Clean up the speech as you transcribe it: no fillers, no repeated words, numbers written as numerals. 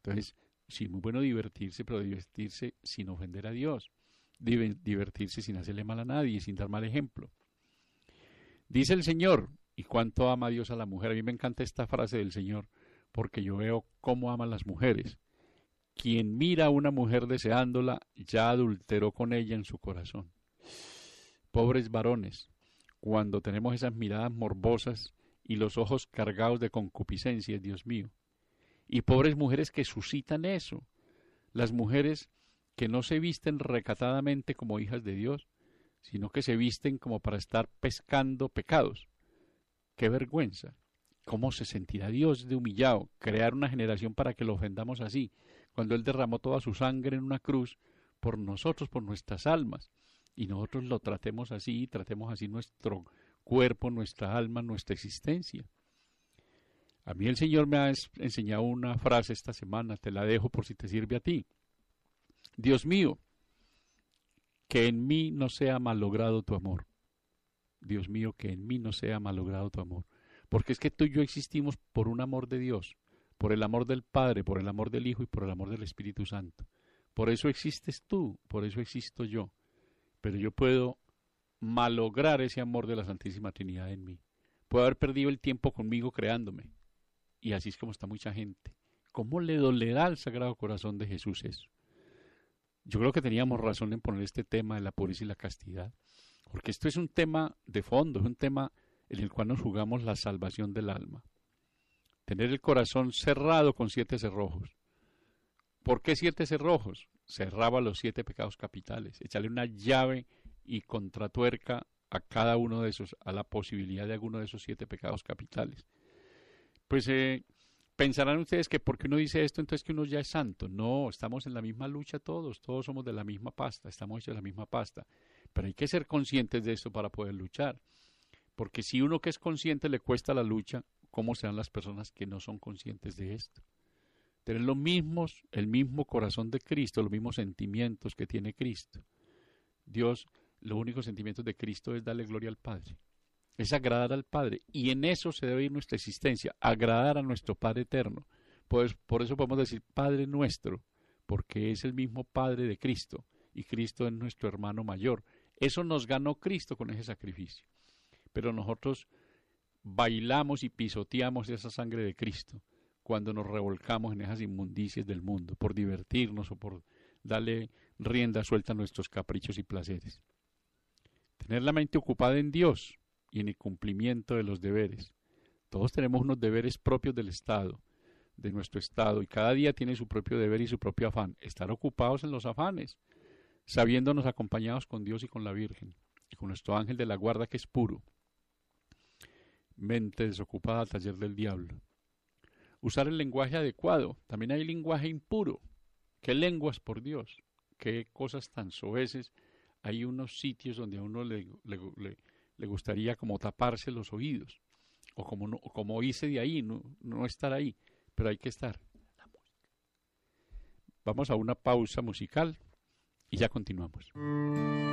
Entonces, sí, muy bueno divertirse, pero divertirse sin ofender a Dios, divertirse sin hacerle mal a nadie, sin dar mal ejemplo. Dice el Señor, ¿y cuánto ama Dios a la mujer? A mí me encanta esta frase del Señor, porque yo veo cómo aman las mujeres. Quien mira a una mujer deseándola, ya adulteró con ella en su corazón. Pobres varones, cuando tenemos esas miradas morbosas y los ojos cargados de concupiscencia, Dios mío. Y pobres mujeres que suscitan eso. Las mujeres que no se visten recatadamente como hijas de Dios, sino que se visten como para estar pescando pecados. ¡Qué vergüenza! ¿Cómo se sentirá Dios de humillado crear una generación para que lo ofendamos así, cuando Él derramó toda su sangre en una cruz por nosotros, por nuestras almas, y nosotros lo tratemos así, tratemos así nuestro cuerpo, nuestra alma, nuestra existencia? A mí el Señor me ha enseñado una frase esta semana, te la dejo por si te sirve a ti. Dios mío, que en mí no sea malogrado tu amor. Dios mío, que en mí no sea malogrado tu amor. Porque es que tú y yo existimos por un amor de Dios, por el amor del Padre, por el amor del Hijo y por el amor del Espíritu Santo. Por eso existes tú, por eso existo yo. Pero yo puedo malograr ese amor de la Santísima Trinidad en mí. Puedo haber perdido el tiempo conmigo creándome. Y así es como está mucha gente. ¿Cómo le dolerá al Sagrado Corazón de Jesús eso? Yo creo que teníamos razón en poner este tema de la pureza y la castidad, porque esto es un tema de fondo, es un tema en el cual nos jugamos la salvación del alma. Tener el corazón cerrado con 7 cerrojos. ¿Por qué 7 cerrojos? Cerraba los 7 pecados capitales, echarle una llave y contratuerca a cada uno de esos, a la posibilidad de alguno de esos 7 pecados capitales. Pues pensarán ustedes que porque uno dice esto, entonces que uno ya es santo. No, estamos en la misma lucha todos somos de la misma pasta, estamos hechos de la misma pasta. Pero hay que ser conscientes de esto para poder luchar. Porque si uno que es consciente le cuesta la lucha, ¿cómo serán las personas que no son conscientes de esto? Tener el mismo corazón de Cristo, los mismos sentimientos que tiene Cristo. Dios, los únicos sentimientos de Cristo es darle gloria al Padre. Es agradar al Padre, y en eso se debe ir nuestra existencia, agradar a nuestro Padre eterno. Pues por eso podemos decir Padre nuestro, porque es el mismo Padre de Cristo, y Cristo es nuestro hermano mayor. Eso nos ganó Cristo con ese sacrificio. Pero nosotros bailamos y pisoteamos esa sangre de Cristo cuando nos revolcamos en esas inmundicias del mundo, por divertirnos o por darle rienda suelta a nuestros caprichos y placeres. Tener la mente ocupada en Dios y en el cumplimiento de los deberes. Todos tenemos unos deberes propios del Estado, de nuestro Estado, y cada día tiene su propio deber y su propio afán. Estar ocupados en los afanes, sabiéndonos acompañados con Dios y con la Virgen, y con nuestro ángel de la guarda que es puro. Mente desocupada al taller del diablo. Usar el lenguaje adecuado. También hay lenguaje impuro. ¿Qué lenguas, por Dios? ¿Qué cosas tan soeces? Hay unos sitios donde a uno le gustaría como taparse los oídos, o como irse de ahí, no estar ahí, pero hay que estar. Vamos a una pausa musical y ya continuamos.